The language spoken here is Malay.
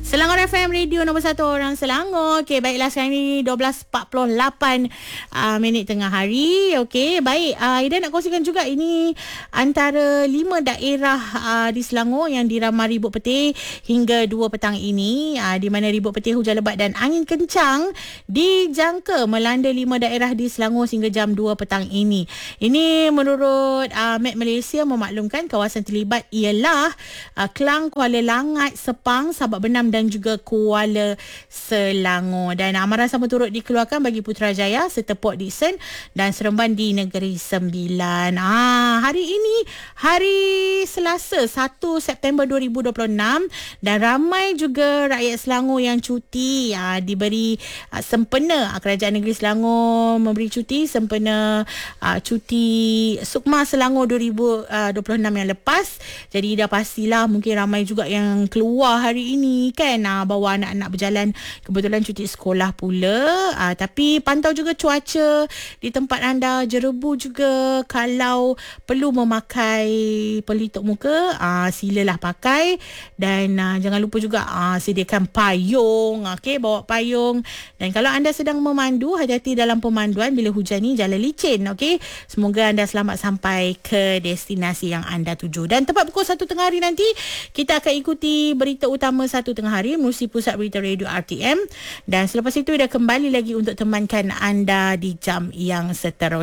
Selangor FM Radio nombor 1 orang Selangor. Okey, baiklah sekarang ni 12.48 minit tengah hari. Okey, baik. Ida nak kongsikan juga ini antara 5 daerah di Selangor yang diramai ribut petir hingga 2 petang ini. Di mana ribut petir, hujan lebat dan angin kencang dijangka melanda 5 daerah di Selangor sehingga jam 2 petang ini. Ini menurut Met Malaysia memaklumkan kawasan terlibat ialah Klang, Kuala Langat, Sepang, Sabak Benam dan juga Kuala Selangor. Dan amaran sama turut dikeluarkan bagi Putrajaya serta Port Dickson dan Seremban di Negeri Sembilan. Hari ini hari Selasa 1 September 2026 dan ramai juga rakyat Selangor yang cuti. Diberi sempena, Kerajaan Negeri Selangor memberi cuti sempena cuti Sukma Selangor 2026 yang lepas. Jadi dah pastilah mungkin ramai juga yang keluar hari ini kan, bawa anak-anak berjalan, kebetulan cuti sekolah pula. Tapi pantau juga cuaca di tempat anda, jerebu juga. Kalau perlu memakai pelitup muka, silalah pakai. Dan jangan lupa juga sediakan payung. Okey, bawa payung. Dan kalau anda sedang memandu, hati-hati dalam pemanduan bila hujan ni, jalan licin. Okey, semoga anda selamat sampai ke destinasi yang anda tuju. Dan tepat pukul 1 tengah hari nanti, kita akan ikuti berita utama 1 tengah hari melalui Pusat Berita Radio RTM. Dan selepas itu dah kembali lagi untuk temankan anda di jam yang seterusnya.